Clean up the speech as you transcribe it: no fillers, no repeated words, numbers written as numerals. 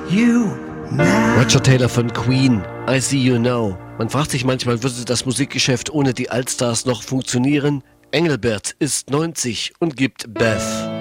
Roger Taylor von Queen, I See You Now. Man fragt sich manchmal, würde das Musikgeschäft ohne die Allstars noch funktionieren? Engelbert ist 90 und gibt Beth.